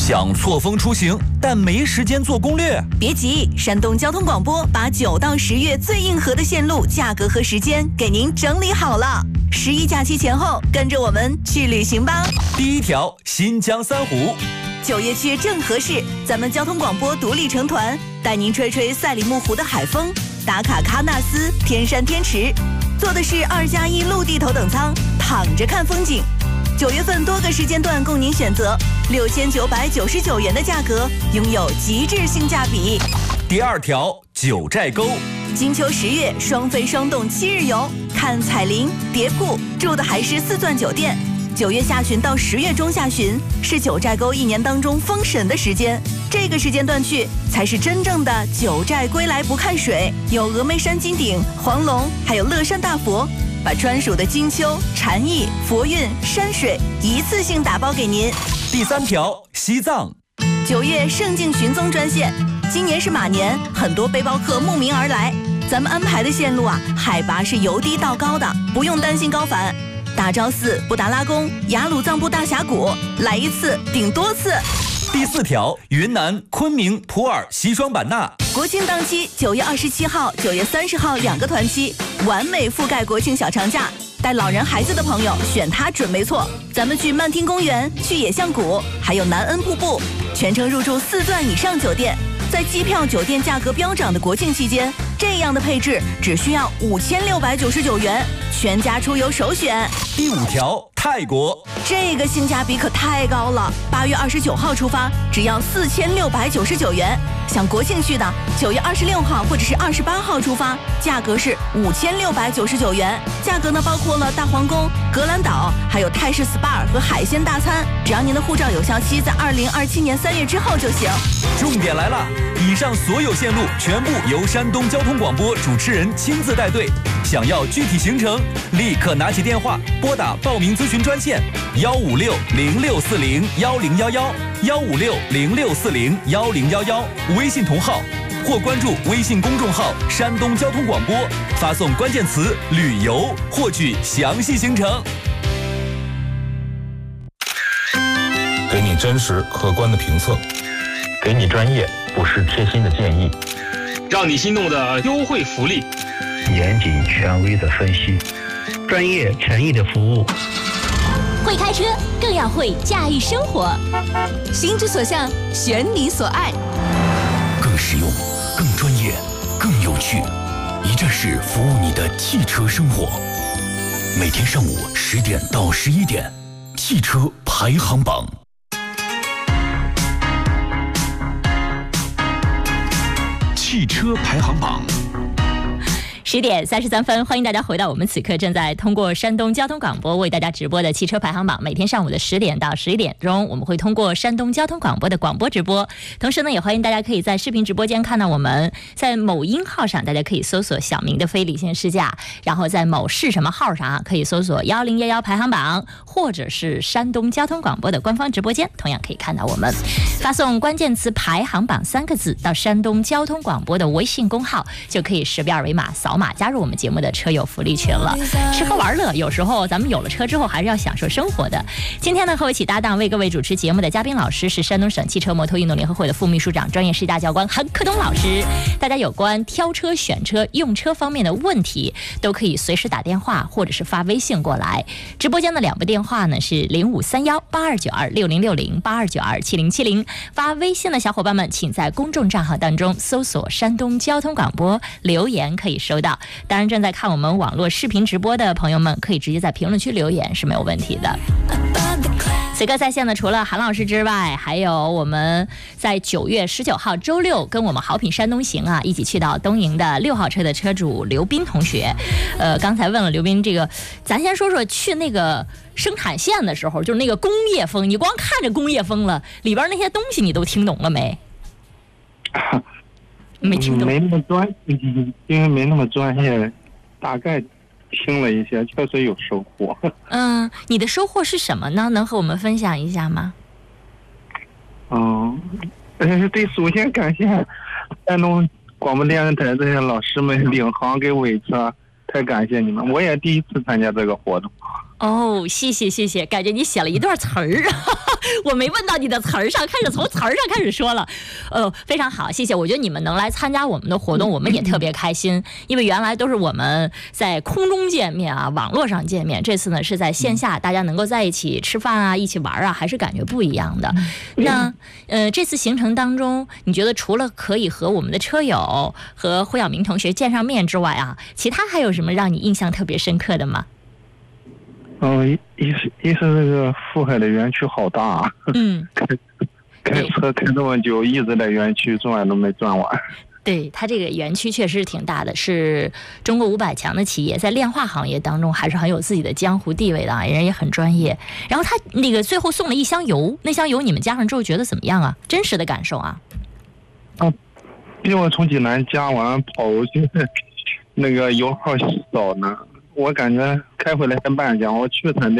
想错峰出行，但没时间做攻略？ 别急，山东交通广播把9到10月最硬核的线路、价格和时间给您整理好了。11假期前后，跟着我们去旅行吧。 第一条，新疆三湖。 9月去正合适，咱们交通广播独立成团，带您吹吹赛里木湖的海风，打卡喀纳斯、天山天池，坐的是2+1陆地头等舱，躺着看风景。9月份多个时间段供您选择，6999元的价格，拥有极致性价比。 第二条，九寨沟。 金秋10月，双飞双动7日游，看彩林、蝶瀑，住的还是4钻酒店。9月下旬到10月中下旬是九寨沟1年当中封神的时间，这个时间段去才是真正的九寨归来不看水，有峨眉山金顶、黄龙，还有乐山大佛，把专属的金秋、禅意、佛韵、山水一次性打包给您。 第三条，西藏。 9月圣境寻踪专线，今年是马年，很多背包客慕名而来，咱们安排的线路啊，海拔是由低到高的，不用担心高反。大昭寺、布达拉宫、雅鲁藏布大峡谷，来一次顶多次。 第四条，云南昆明、普洱、西双版纳。 国庆档期9月27号、9月30号2个团期，完美覆盖国庆小长假。带老人孩子的朋友选它准没错。咱们去曼听公园、去野象谷，还有南恩瀑布，全程入住4钻以上酒店。在机票、酒店价格飙涨的国庆期间，这样的配置只需要5699元，全家出游首选。 第五条，泰国。 这个性价比可太高了，8月29号出发，只要4699元。想国庆去的，9月26号或者是28号出发，价格是5699元。价格呢包括了大皇宫、格兰岛，还有泰式 SPA 和海鲜大餐。只要您的护照有效期在2027年3月之后就行。 重点来了，以上所有线路全部由山东交通广播主持人亲自带队。想要具体行程，立刻拿起电话拨打报名咨询专线15606401011，15606401011，微信同号或关注微信公众号山东交通广播，发送关键词旅游获取详细行程。 给你真实客观的评测， 给你专业不失贴心的建议， 让你心动的优惠福利， 严谨权威的分析，专业诚意的服务。 会开车更要会驾驭生活， 心之所向，选你所爱。 更实用，更专业，更有趣，一站式服务你的汽车生活。每天上午10点到11点，汽车排行榜。 汽车排行榜。 10点33分，欢迎大家回到我们此刻正在通过山东交通广播为大家直播的汽车排行榜。每天上午的10点到11点钟，我们会通过山东交通广播的广播直播。同时呢，也欢迎大家可以在视频直播间看到我们。在某音号上，大家可以搜索小明的非理性试驾，然后在某是什么号上可以搜索1011排行榜，或者是山东交通广播的官方直播间，同样可以看到我们。发送关键词排行榜3个字到山东交通广播的微信公号，就可以识别二维码扫码加入我们节目的车友福利群了。吃喝玩乐，有时候咱们有了车之后还是要享受生活的。今天呢，和我一起搭档为各位主持节目的嘉宾老师是山东省汽车摩托运动联合会的副秘书长、专业试驾教官韩克东老师。大家有关挑车、选车、用车方面的问题，都可以随时打电话或者是发微信过来。直播间的2部电话呢是0531826060、82927070。发微信的小伙伴们，请在公众账号当中搜索山东交通广播，留言可以收到。当然，正在看我们网络视频直播的朋友们，可以直接在评论区留言是没有问题的。此刻在线的除了韩老师之外，还有我们在9月19号周六跟我们好品山东行一起去到东营的6号车的车主刘斌同学。刚才问了刘斌，这个咱先说说去那个生产线的时候，就是那个工业风，你光看着工业风了，里边那些东西你都听懂了没？没听懂， 没那么专，因为没那么专业，大概听了一些，确实有收获。 你的收获是什么呢？能和我们分享一下吗？ 对，首先感谢山东广播电视台这些老师们领航给尾车，太感谢你们！我也第一次参加这个活动。 谢谢，感觉你写了一段词儿， 我没问到你的词儿上，开始从词儿上开始说了。非常好，谢谢。我觉得你们能来参加我们的活动，我们也特别开心，因为原来都是我们在空中见面啊，网络上见面，这次呢是在线下，大家能够在一起吃饭啊，一起玩啊，还是感觉不一样的。那这次行程当中，你觉得除了可以和我们的车友和胡晓明同学见上面之外啊，其他还有什么让你印象特别深刻的吗？ 一是这个富海的园区好大，开车开那么久，一直在园区转都没转完。 对，它这个园区确实挺大的，是中国500强的企业，在炼化行业当中还是很有自己的江湖地位的啊，人也很专业。然后他那个最后送了一箱油，那箱油你们加上之后觉得怎么样啊？真实的感受啊？ 比我从济南加完跑去那个油耗少呢。我感觉开回来才半箱，我去才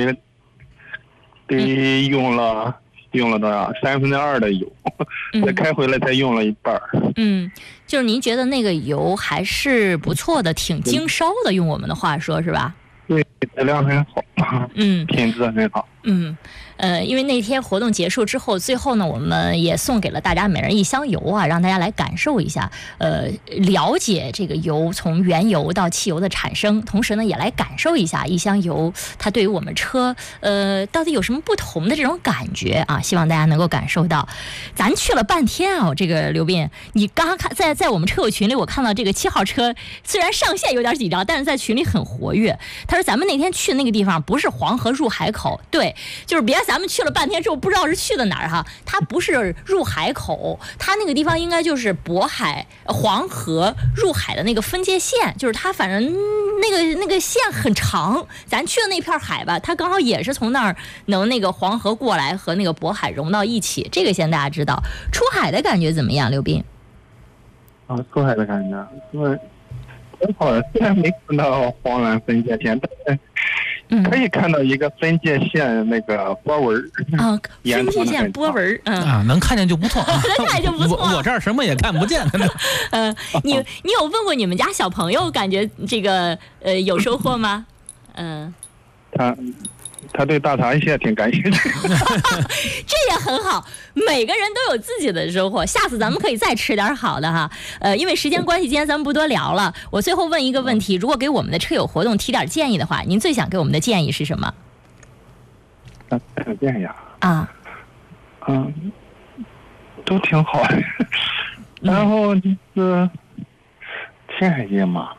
得用了多少2/3的油，再开回来才用了一半。 就是您觉得那个油还是不错的，挺经烧的，用我们的话说是吧？ 对，质量很好，品质很好。 因为那天活动结束之后，最后呢，我们也送给了大家每人一箱油啊，让大家来感受一下，了解这个油从原油到汽油的产生，同时呢，也来感受一下一箱油它对于我们车到底有什么不同的这种感觉啊，希望大家能够感受到。咱去了半天啊，这个刘斌，你刚刚看在我们车友群里，我看到这个7号车虽然上线有点紧张，但是在群里很活跃。他说咱们那天去那个地方不是黄河入海口，对，就是别咱们去了半天之后不知道是去的哪儿哈，它不是入海口，它那个地方应该就是渤海黄河入海的那个分界线，就是它反正那个线很长，咱去的那片海吧，它刚好也是从那儿能那个黄河过来和那个渤海融到一起，这个先大家知道。出海的感觉怎么样，刘斌？ 出海的感觉，很好的，虽然没看到黄蓝分界线，但是可以看到一个分界线那个波纹分界线波纹能看见就不错， 能看见就不错。 我这儿什么也看不见。 你有问过你们家小朋友，感觉这个有收获吗？ 他对大闸蟹挺感兴趣， 这也很好。每个人都有自己的收获，下次咱们可以再吃点好的哈。因为时间关系，今天咱们不多聊了。我最后问一个问题：如果给我们的车友活动提点建议的话，您最想给我们的建议是什么？ 建议都挺好的。然后就是建议嘛，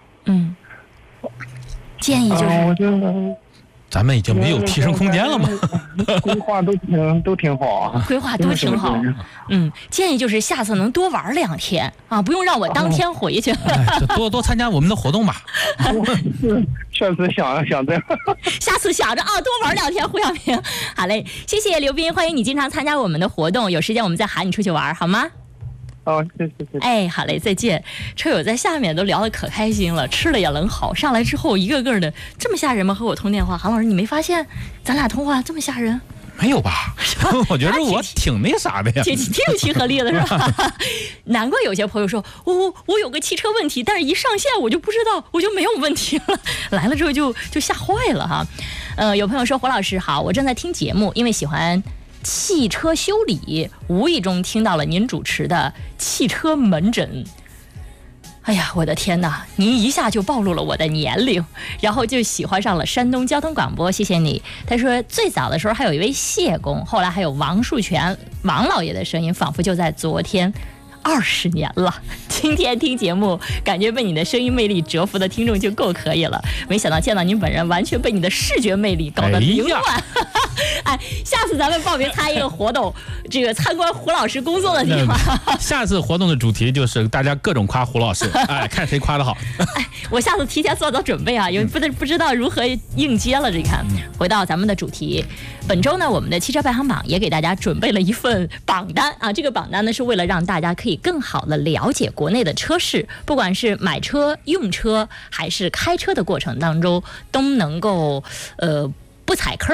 建议就是我觉得咱们已经没有提升空间了吗？ 规划都挺好啊， 规划都挺好。建议就是下次能多玩2天啊，不用让我当天回去。 多参加我们的活动吧。 确实想这样。 下次想着多玩2天，胡晓明。好嘞，谢谢刘斌，欢迎你经常参加我们的活动，有时间我们再喊你出去玩，好吗？ 谢。 好嘞，再见。车友在下面都聊得可开心了，吃了也能好。上来之后一个个的这么吓人吗？和我通电话，韩老师，你没发现咱俩通话这么吓人？ 没有吧？我觉得我挺那啥的呀， 挺有亲和力的是吧？难怪有些朋友说我有个汽车问题，但是一上线我就不知道，我就没有问题了。来了之后就吓坏了哈。有朋友说，胡老师好，我正在听节目，因为喜欢汽车修理，无意中听到了您主持的汽车门诊。哎呀，我的天哪！您一下就暴露了我的年龄，然后就喜欢上了山东交通广播，谢谢你。他说最早的时候还有一位谢工，后来还有王树全王老爷的声音，仿佛就在昨天。20年了，今天听节目，感觉被你的声音魅力折服的听众就够可以了。没想到见到您本人，完全被你的视觉魅力搞得凌乱。下次咱们报名参一个活动，这个参观胡老师工作的地方。 下次活动的主题就是大家各种夸胡老师，看谁夸得好。 我下次提前做准备啊，因为不知道如何应接了。这看，回到咱们的主题，本周呢，我们的汽车排行榜也给大家准备了一份榜单啊。这个榜单呢，是为了让大家可以更好的了解国内的车市，不管是买车、用车还是开车的过程当中，都能够不踩坑，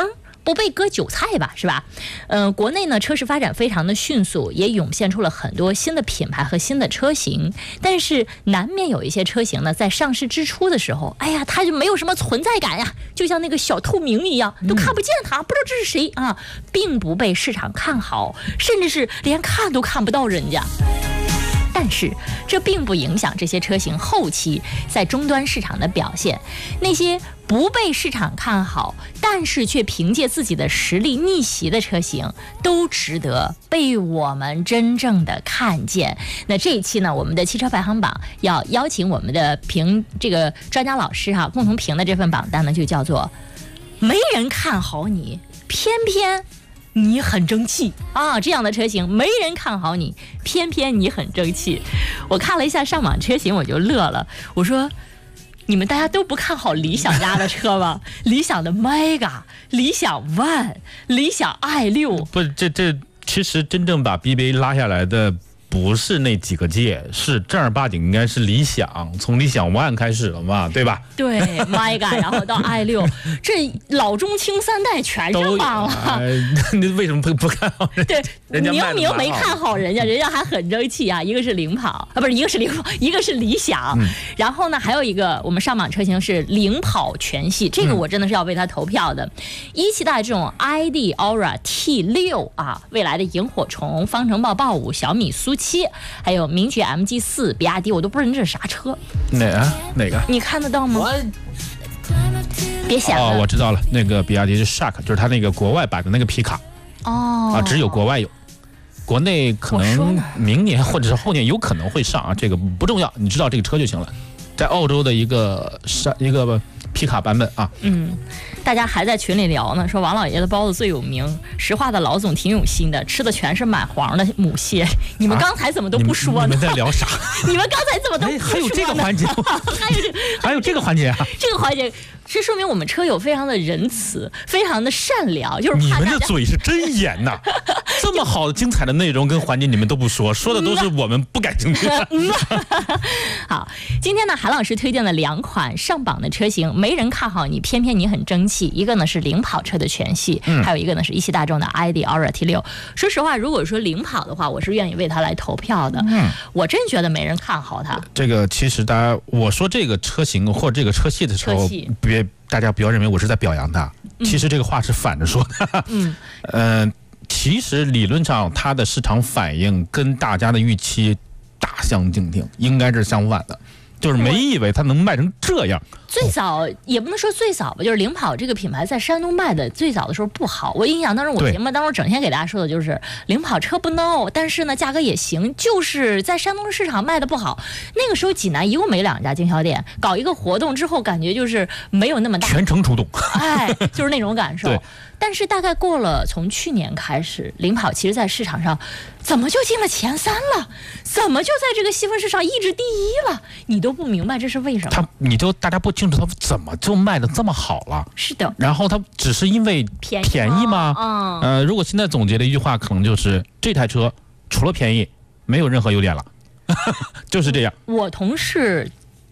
不被割韭菜吧，是吧？国内呢车市发展非常的迅速，也涌现出了很多新的品牌和新的车型，但是难免有一些车型呢，在上市之初的时候，哎呀，它就没有什么存在感呀，就像那个小透明一样，都看不见它，不知道这是谁啊，并不被市场看好，甚至是连看都看不到人家。但是这并不影响这些车型后期在终端市场的表现。那些不被市场看好，但是却凭借自己的实力逆袭的车型，都值得被我们真正的看见。那这一期呢，我们的汽车排行榜要邀请我们的这个专家老师共同评的这份榜单呢，就叫做没人看好你，偏偏你很争气啊！这样的车型没人看好你，偏偏你很争气。我看了一下上榜车型，我就乐了。我说，你们大家都不看好理想家的车吗？理想的 Mega、理想 ONE、理想 i6。 不，这其实真正把 BBA 拉下来的不是那几个届，是正儿八经应该是理想，从理想 ONE 开始了嘛，对吧？ 对 ，Mega， 然后到 i6， 这老中青三代全上榜了。 你为什么不看好人家？ 对，明明没看好人家，人家还很争气啊！一个是领跑啊，不是一个是领跑，一个是理想。然后呢，还有一个我们上榜车型是领跑全系，这个我真的是要为他投票的。一汽大众 ID Aura T6啊，未来的萤火虫、方程豹豹5、小米苏7，还有名爵 MG4、比亚迪，我都不知道这是啥车。 哪个？ 你看得到吗？别想了。 我知道了，那个比亚迪是 Shark， 就是它那个国外版的那个皮卡。只有国外有，国内可能明年或者是后年有可能会上啊，这个不重要，你知道这个车就行了。在澳洲的一个皮卡版本啊。 大家还在群里聊呢，说王老爷的包子最有名，石化的老总挺有心的，吃的全是满黄的母蟹。你们刚才怎么都不说呢？ 你们在聊啥？ 你们刚才怎么都不说呢？ 还有这个环节？还有这个环节啊？ 这个环节是说明我们车友非常的仁慈，非常的善良，就是你们这嘴是真严呐！这么好的精彩的内容跟环节你们都不说，说的都是我们不感兴趣的。 好，今天呢，韩老师推荐了2款上榜的车型，没人看好你，偏偏你很争气。一个呢是领跑车的全系，还有一个呢是一汽大众的 ID Aura T6。说实话，如果说领跑的话，我是愿意为它来投票的。我真觉得没人看好它。 这个其实我说这个车型或者这个车系的时候，大家不要认为我是在表扬它，其实这个话是反着说的。其实理论上它的市场反应跟大家的预期大相径庭，应该是相反的。就是没以为它能卖成这样。 最早也不能说最早吧，就是领跑这个品牌在山东卖的最早的时候不好。我印象当中，我节目当中整天给大家说的就是领跑车不孬，但是呢价格也行，就是在山东市场卖的不好。那个时候济南一共没2家经销店，搞一个活动之后，感觉就是没有那么大， 全程出动， 就是那种感受。但是大概过了，从去年开始，领跑其实在市场上怎么就进了前3了？怎么就在这个细分市场一直第1了？你都不明白这是为什么？大家不清楚它怎么就卖的这么好了？ 是的。 然后它只是因为便宜吗？如果现在总结的一句话，可能就是这台车除了便宜，没有任何优点了，就是这样。 我同事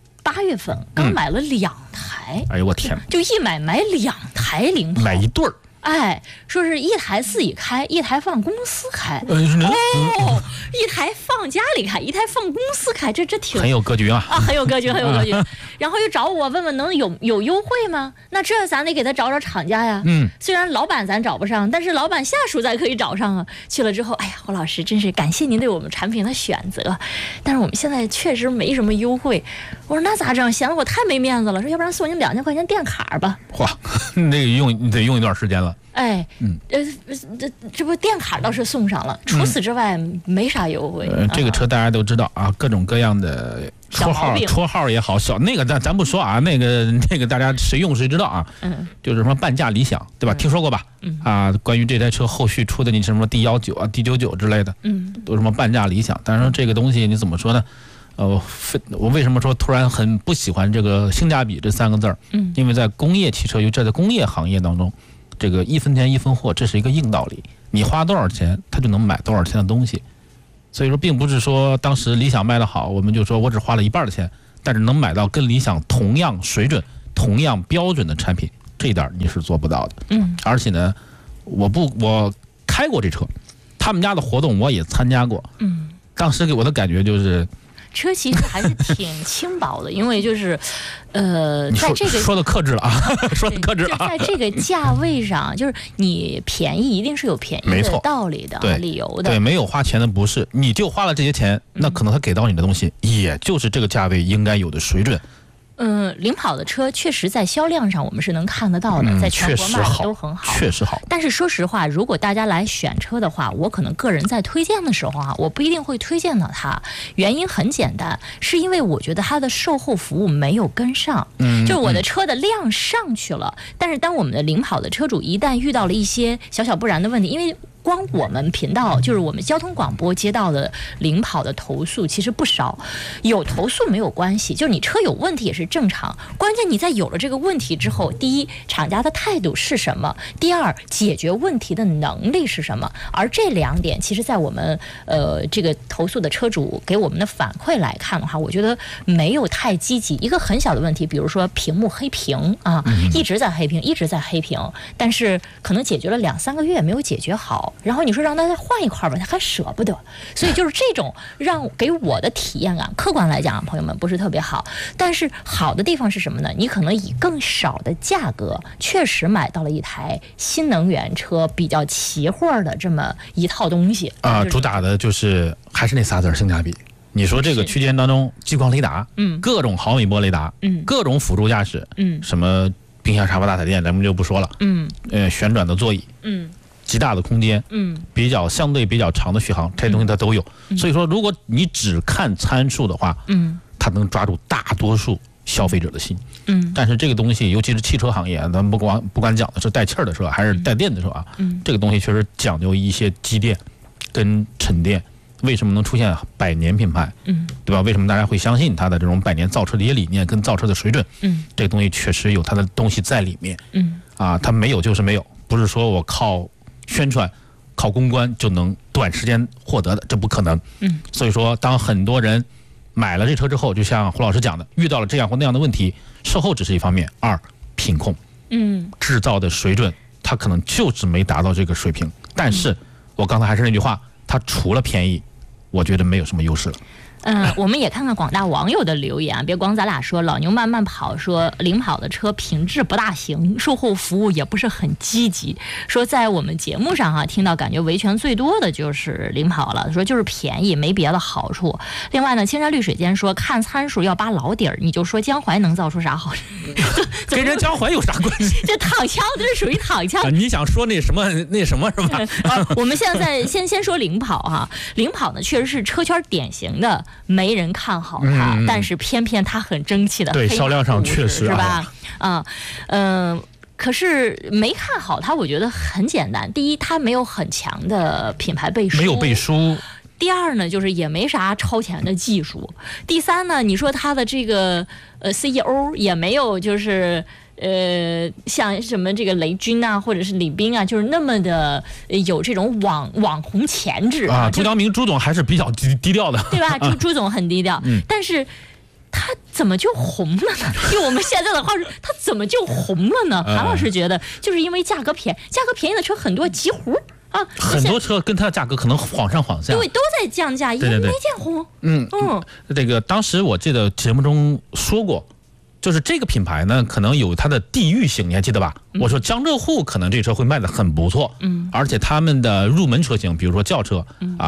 8月份刚买了2台， 哎呦我天！ 就一买2台领跑， 买一对儿。 说是一台自己开，一台放公司开。一台放家里开，一台放公司开，这挺很有格局啊！ 很有格局，很有格局。然后又找我问问能有优惠吗？那这咱得给他找厂家呀。虽然老板咱找不上，但是老板下属咱可以找上啊。去了之后，哎呀，胡老师真是感谢您对我们产品的选择，但是我们现在确实没什么优惠。我说那咋整？显得我太没面子了。说要不然送你们2000块钱电卡吧。 哇，那个得用一段时间了。 这不电卡倒是送上了，除此之外没啥优惠。 这个车大家都知道啊，各种各样的绰号也好，小那个咱不说啊，那个大家谁用谁知道啊。就是什么半价理想，对吧？听说过吧？关于这台车后续出的你什么 D19啊、D99之类的，都什么半价理想。但是说这个东西你怎么说呢？我为什么说突然很不喜欢这个性价比这3个字儿？因为在工业汽车，尤其在工业行业当中，这个1分钱1分货，这是一个硬道理。你花多少钱，他就能买多少钱的东西。所以说，并不是说当时理想卖得好，我们就说我只花了1半的钱，但是能买到跟理想同样水准、同样标准的产品， 这一点你是做不到的。而且呢，我开过这车，他们家的活动我也参加过。当时给我的感觉就是。 车其实还是挺轻薄的，因为就是，在这个说的克制了啊，说的克制了。 在这个价位上，就是你便宜一定是有便宜的道理的、理由的。 对，没有花钱的不是，你就花了这些钱，那可能他给到你的东西，也就是这个价位应该有的水准。 领跑的车确实在销量上我们是能看得到的，在全国卖的都很好， 确实好。 但是说实话，如果大家来选车的话，我可能个人在推荐的时候我不一定会推荐到它。原因很简单，是因为我觉得它的售后服务没有跟上。就是我的车的量上去了，但是当我们的领跑的车主一旦遇到了一些小小不然的问题，因为光我们频道就是我们交通广播接到的领跑的投诉其实不少，有投诉没有关系，就是你车有问题也是正常，关键你在有了这个问题之后，第一，厂家的态度是什么，第二，解决问题的能力是什么，而这2点其实在我们这个投诉的车主给我们的反馈来看的话，我觉得没有太积极。一个很小的问题，比如说屏幕黑屏一直在黑屏，但是可能解决了2-3个月没有解决好，然后你说让他再换一块吧，他还舍不得，所以就是这种让给我的体验感，客观来讲，朋友们不是特别好。但是好的地方是什么呢？你可能以更少的价格，确实买到了一台新能源车比较齐货的这么一套东西主打的就是还是那仨字性价比。你说这个区间当中，激光雷达，各种毫米波雷达，各种辅助驾驶，什么冰箱、沙发、大彩电，咱们就不说了，旋转的座椅，极大的空间，相对比较长的续航，这些东西它都有。所以说，如果你只看参数的话，它能抓住大多数消费者的心。但是这个东西，尤其是汽车行业，咱们不管讲的是带气儿的车还是带电的车这个东西确实讲究一些积淀跟沉淀。为什么能出现100年品牌？对吧？为什么大家会相信它的这种100年造车的一些理念跟造车的水准？这个东西确实有它的东西在里面。它没有就是没有，不是说我靠宣传、靠公关就能短时间获得的，这不可能。所以说，当很多人买了这车之后，就像胡老师讲的，遇到了这样或那样的问题，售后只是一方面，二品控，制造的水准，它可能就是没达到这个水平。但是我刚才还是那句话，它除了便宜，我觉得没有什么优势了。 我们也看看广大网友的留言，别光咱俩说。老牛慢慢跑说领跑的车品质不大行，售后服务也不是很积极。说在我们节目上听到感觉维权最多的就是领跑了，说就是便宜没别的好处。另外呢，青山绿水间说看参数要扒老底儿，你就说江淮能造出啥好处？ 跟人江淮有啥关系？ 这躺枪，这是属于躺枪。 你想说那什么是吧？ 我们现在先说领跑领跑呢确实是车圈典型的。没人看好它，但是偏偏它很争气的， 对销量上确实是吧？可是没看好它，我觉得很简单。第一，它没有很强的品牌背书， 没有背书。 第二呢，就是也没啥超前的技术。第三呢，你说它的这个CEO 也没有就是。像什么这个雷军或者是李斌就是那么的有这种网红潜质朱江明朱总还是比较低调的， 对吧？朱总很低调，但是他怎么就红了呢？用我们现在的话说，他怎么就红了呢？韩老师觉得就是因为价格便宜的车很多急糊很多车跟它的价格可能晃上晃下， 对，都在降价，也没见红。 这个当时我记得节目中说过。就是这个品牌呢，可能有它的地域性，你还记得吧？我说江浙沪可能这车会卖得很不错，而且他们的入门车型，比如说轿车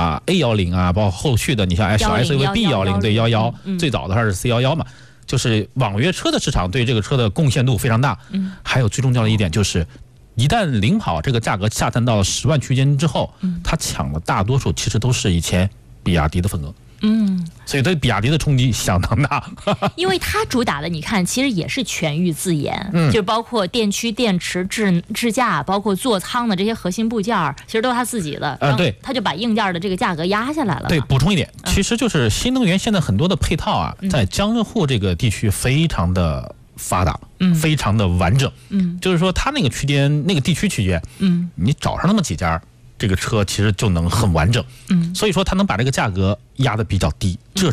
A10包括后续的，你像小 SUV B10对11，最早的还是C11嘛，就是网约车的市场对这个车的贡献度非常大。还有最重要的一点就是，一旦领跑这个价格下探到10万区间之后，它抢的大多数其实都是以前比亚迪的份额。所以对比亚迪的冲击相当大， 因为它主打的你看其实也是全域自研，就包括电驱、电池、支架，包括座舱的这些核心部件，其实都是他自己的。 对， 他就把硬件的这个价格压下来了。 对，补充一点，其实就是新能源现在很多的配套在江浙沪这个地区非常的发达，非常的完整。就是说它那个区间、那个地区区间，你找上那么几家。这个车其实就能很完整，所以说它能把这个价格压得比较低，这是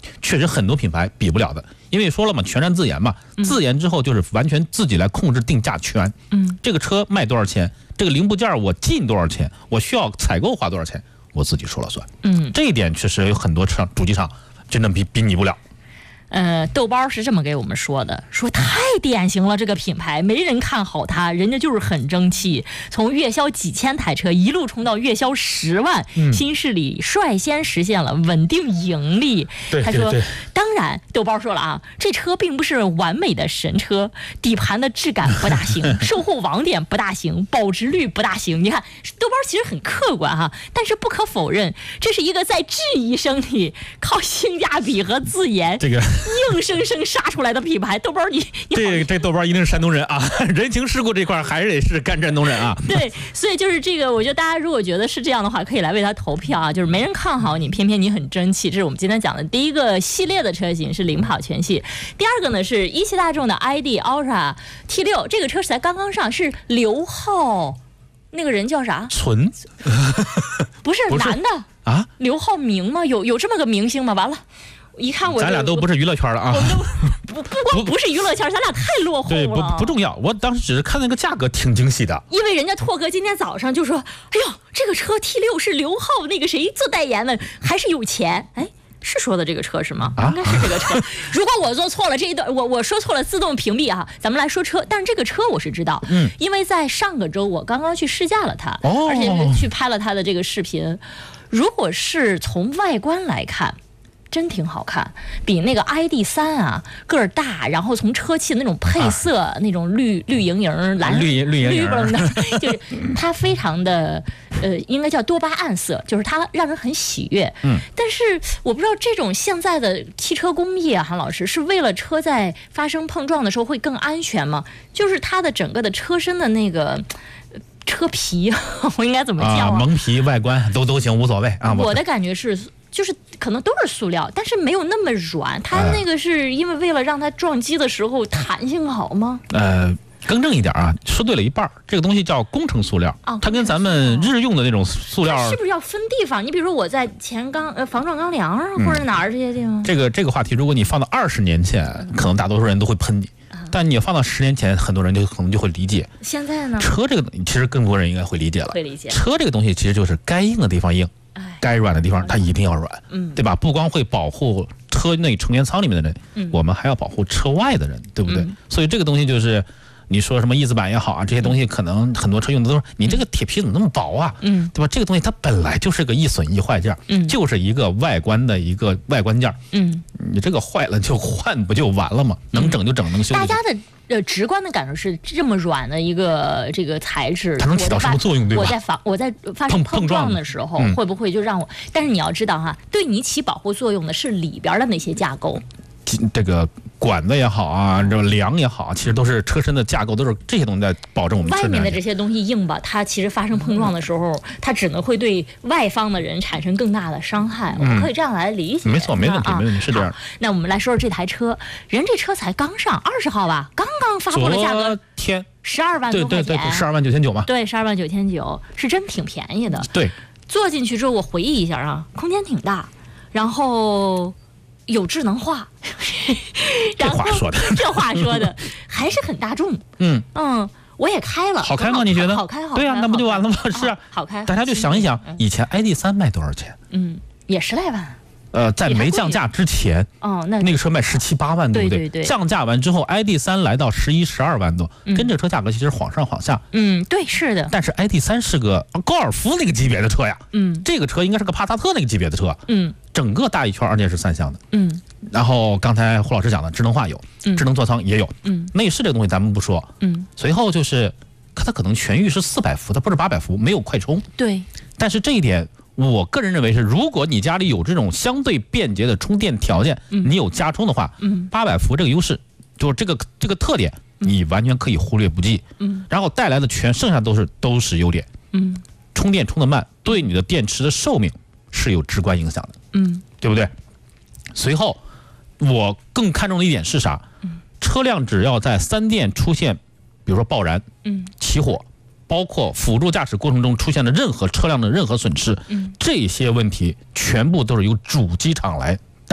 确实很多品牌比不了的，因为说了嘛，全站自研嘛，自研之后就是完全自己来控制定价权。这个车卖多少钱，这个零部件我进多少钱，我需要采购花多少钱，我自己说了算。这一点确实有很多主机厂真的比拟不了。 豆包是这么给我们说的，说太典型了，这个品牌没人看好它，人家就是很争气，从月销几千台车一路冲到月销10万，新势力率先实现了稳定盈利。他说，当然，豆包说了啊，这车并不是完美的神车，底盘的质感不大行，售后网点不大行，保值率不大行。你看，豆包其实很客观哈，但是不可否认，这是一个在质疑声里靠性价比和自研这个硬生生杀出来的品牌。豆包你这豆包一定是山东人啊，人情世故这块还是得是干山东人啊。 对，所以就是这个，我觉得大家如果觉得是这样的话，可以来为他投票啊。就是没人看好你，偏偏你很争气。这是我们今天讲的第一个系列的车型，是领跑全系。第二个呢是一汽大众的 ID Ultra T6，这个车才刚刚上，是刘浩，那个人叫啥？ 纯， 不是男的啊？ 刘浩明吗？有这么个明星吗？完了。一看我， 咱俩都不是娱乐圈的啊， 我们都不光不是娱乐圈，咱俩太落后了。 对，不重要。我当时只是看那个价格挺惊喜的， 因为人家拓哥今天早上就说：“哎呦，这个车 T6是刘浩那个谁做代言的，还是有钱。”哎，是说的这个车是吗？应该是这个车。如果我做错了这一段，我说错了，自动屏蔽啊。咱们来说车，但是这个车我是知道，因为在上个周我刚刚去试驾了它，而且去拍了它的这个视频。如果是从外观来看，真挺好看，比那个 ID3啊个儿大，然后从车漆的那种配色，那种绿莹莹、蓝绿崩的，就是它非常的应该叫多巴胺色，就是它让人很喜悦。但是我不知道这种现在的汽车工业啊，韩老师是为了车在发生碰撞的时候会更安全吗？就是它的整个的车身的那个车皮，我应该怎么叫啊？ 蒙皮外观都行，无所谓啊。 我的感觉是。就是可能都是塑料，但是没有那么软。它那个是因为为了让它撞击的时候弹性好吗？ 更正一点啊，说对了一半。这个东西叫工程塑料，它跟咱们日用的那种塑料， 是不是要分地方？你比如说我在前防撞钢梁或者哪儿这些地方。 这个话题，如果你放到20年前，可能大多数人都会喷你。但你放到10年前，很多人可能就会理解。 现在呢？ 车这个其实更多人应该会理解了。 会理解。 车这个东西其实就是该硬的地方硬。该软的地方它一定要软，对吧？不光会保护车内成员舱里面的人，我们还要保护车外的人，对不对？所以这个东西就是你说什么翼子板也好啊，这些东西可能很多车用的都是你这个铁皮怎么那么薄啊，对吧？这个东西它本来就是个易损易坏件，就是一个外观的一个外观件，你这个坏了就换不就完了吗？能整就整，能修就修。 大家的直观的感受是这么软的一个这个材质， 它能起到什么作用？对吧？ 我在发生碰撞的时候，会不会就让我？但是你要知道哈，对你起保护作用的是里边的那些架构。 这个管子也好啊，这梁也好，其实都是车身的架构，都是这些东西在保证我们车。 外面的这些东西硬吧，它其实发生碰撞的时候，它只能会对外方的人产生更大的伤害。我们可以这样来理解。 没错，没问题，没问题，是这样。 那我们来说说这台车，人这车才刚上20号吧，刚刚发布了价格， 昨天 12万多块钱， 对，12万9,900嘛。 对，12万9,900是真挺便宜的。 对， 坐进去之后，我回忆一下啊，空间挺大，然后有智能化。 这话说的还是很大众。我也开了， 好开吗？你觉得？ 好开。 对啊，那不就完了吗？是啊， 好开。 大家就想一想，以前 ID3卖多少钱？ 也10来万。 在没降价之前，那个车卖17、18万，对不对？降价完之后 ，ID3 来到11、12万多，跟这车价格其实晃上晃下。 对，是的。 但是 ID3 是个高尔夫那个级别的车呀，这个车应该是个帕萨特那个级别的车，整个大一圈，而且是3厢的，然后刚才胡老师讲的智能化有，智能座舱也有，内饰这个东西咱们不说，随后就是它可能全域是400伏，它不是800伏，没有快充， 对， 但是这一点。我个人认为是，如果你家里有这种相对便捷的充电条件，你有加充的话，800伏这个优势，就是这个特点，你完全可以忽略不计。然后带来的剩下都是优点。充电充得慢，对你的电池的寿命是有直观影响的。对不对？随后，我更看重的一点是啥？车辆只要在3电出现，比如说爆燃、起火。包括辅助驾驶过程中出现的任何车辆的任何损失，这些问题全部都是由主机厂来担保。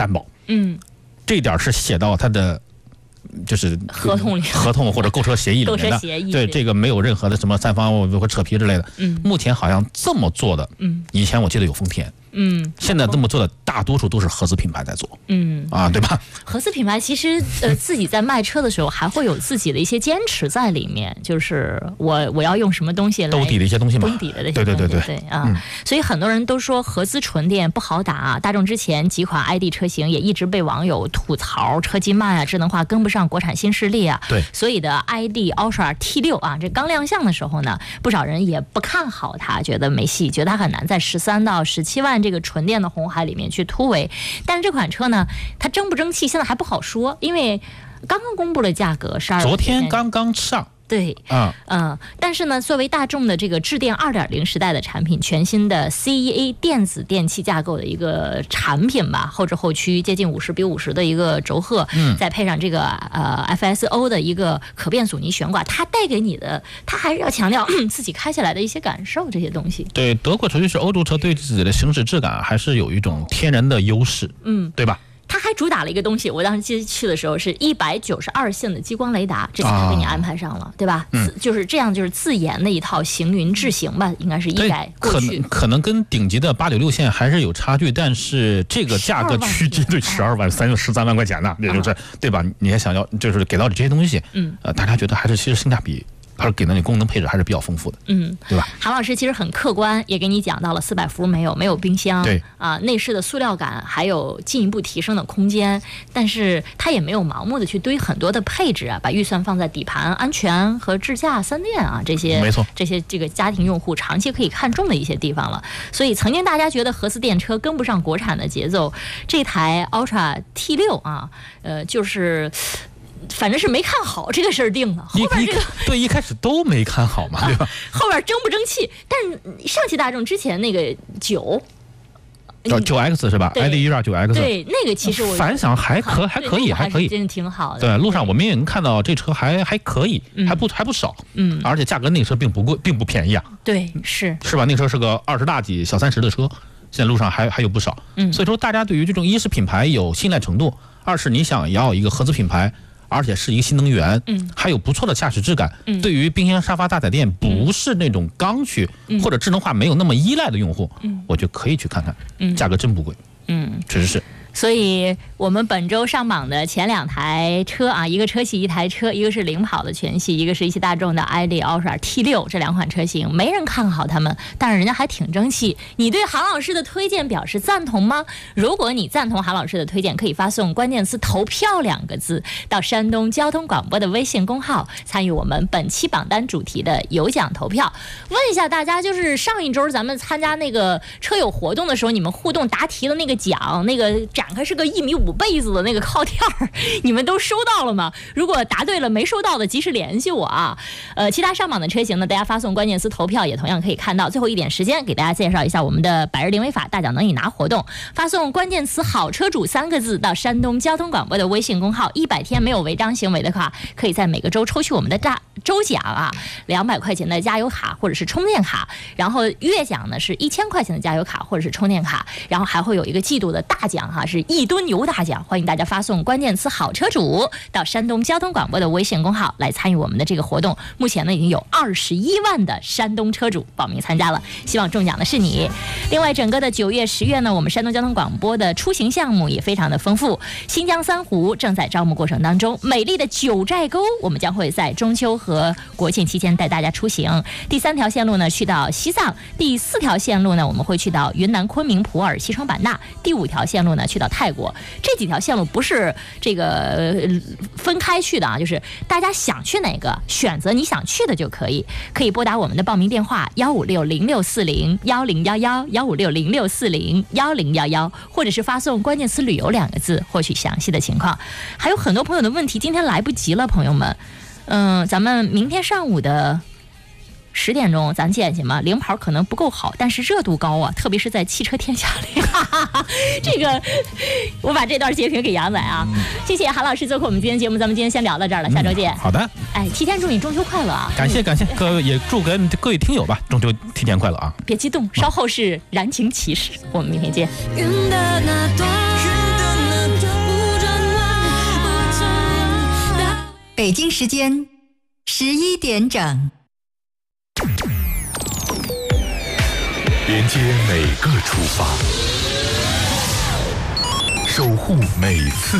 这一点是写到他的就是合同或者购车协议里面的，对这个没有任何的什么三方或扯皮之类的。目前好像这么做的，以前我记得有丰田。现在这么做的大多数都是合资品牌在做，对吧？ 合资品牌其实自己在卖车的时候还会有自己的一些坚持在里面，就是我要用什么东西来兜底的一些东西嘛， 兜底的那些东西，对啊，所以很多人都说合资纯电不好打啊。大众之前几款 ID 车型也一直被网友吐槽车机慢啊，智能化跟不上国产新势力啊。 对， 所以的 ID Ultra T6啊，这刚亮相的时候呢，不少人也不看好它，觉得没戏，觉得它很难在13到17万这个纯电的红海里面去突围。但是这款车呢，它争不争气现在还不好说，因为刚刚公布了价格12万， 昨天刚刚上。 对，但是呢，作为大众的这个智电 2.0 时代的产品，全新的 CEA 电子电器架构的一个产品吧，后置后驱接近50:50的一个轴荷，再配上这个FSO 的一个可变阻尼悬挂，它带给你的，它还是要强调自己开起来的一些感受，这些东西。 对，德国尤其是欧洲车对自己的行驶质感还是有一种天然的优势，对吧？ 它还主打了一个东西，我当时去的时候是192线的激光雷达，这才给你安排上了，对吧？就是这样，就是自研的一套行云智行吧，应该是一改过去。 可能跟顶级的896线还是有差距，但是这个价格区间对12万、13万块钱呢，也就是对吧？你还想要就是给到你这些东西，大家觉得还是其实性价比。还是给到你功能配置还是比较丰富的，对吧？ 韩老师其实很客观，也给你讲到了400伏没有冰箱， 对啊，内饰的塑料感还有进一步提升的空间，但是它也没有盲目的去堆很多的配置啊，把预算放在底盘、安全和智驾3电啊这些， 没错， 这些这个家庭用户长期可以看中的一些地方了。所以曾经大家觉得合资电车跟不上国产的节奏，这台 Ultra T6啊，就是。反正是没看好这个事儿定了，后边这个对一开始都没看好嘛，对吧？ 后边争不争气？但上汽大众之前那个 9X 是吧 ？ID E-RA 9X， 对，那个其实我反响还可以， 真的挺好的。 对，路上我们也能看到这车还可以，还不少，而且价格那个车并不贵，并不便宜啊。 对，是吧？那车是个20大几小30的车，现在路上还有不少。所以说大家对于这种一是品牌有信赖程度，二是你想要一个合资品牌。而且是一个新能源，还有不错的驾驶质感。对于冰箱、沙发、大彩电不是那种刚需或者智能化没有那么依赖的用户，我觉得可以去看看，价格真不贵，确实是。 所以我们本周上榜的前2台车啊，一个车系一台车，一个是领跑的全系，一个是一汽大众的 ID Ultra T6，这2款车型没人看好他们，但是人家还挺争气。你对韩老师的推荐表示赞同吗？如果你赞同韩老师的推荐，可以发送关键词投票2个字到山东交通广播的微信公号，参与我们本期榜单主题的有奖投票。问一下大家，就是上一周咱们参加那个车友活动的时候，你们互动答题的那个奖，那个展开是个1.5米被子的那个靠垫儿，你们都收到了吗？如果答对了没收到的，及时联系我啊。其他上榜的车型呢，大家发送关键词投票也同样可以看到。最后一点时间，给大家介绍一下我们的百日零违法大奖能以拿活动，发送关键词好车主3个字到山东交通广播的微信公号，100天没有违章行为的话，可以在每个周抽取我们的周奖啊，200块钱的加油卡或者是充电卡，然后月奖呢是1000块钱的加油卡或者是充电卡，然后还会有一个季度的大奖哈，是1吨油大奖。欢迎大家发送关键词好车主到山东交通广播的微信公号来参与我们的这个活动。目前呢已经有21万的山东车主报名参加了，希望中奖的是你。另外整个的9月10月呢，我们山东交通广播的出行项目也非常的丰富，新疆3湖正在招募过程当中，美丽的九寨沟我们将会在中秋和国庆期间带大家出行。第3条线路呢去到西藏，第4条线路呢我们会去到云南昆明、普洱、西双版纳，第5条线路呢去到泰国。这几条线路不是这个分开去的啊，就是大家想去哪个选择你想去的就可以拨打我们的报名电话15606401011，15606401011，或者是发送关键词旅游2个字获取详细的情况。还有很多朋友的问题今天来不及了，朋友们，咱们明天上午的10点钟咱见去嘛，领跑可能不够好，但是热度高啊，特别是在汽车天下里。这个我把这段截屏给杨仔啊，谢谢韩老师做客我们今天节目，咱们今天先聊到这儿了，下周见。 好的， 提前祝你中秋快乐啊！ 感谢各位，也祝各位听友吧，中秋提前快乐啊！ 别激动，稍后是燃情骑士，我们明天见。 北京时间11点整。 连接每个出发，守护每次